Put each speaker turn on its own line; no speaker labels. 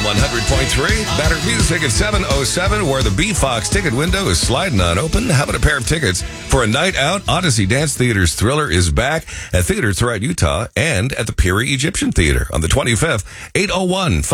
100.3. Better music at 7:07, where the B-Fox ticket window is sliding on open. How about a pair of tickets for a night out? Odyssey Dance Theater's Thriller is back at theaters throughout Utah and at the Peary Egyptian Theater on the 25th, 801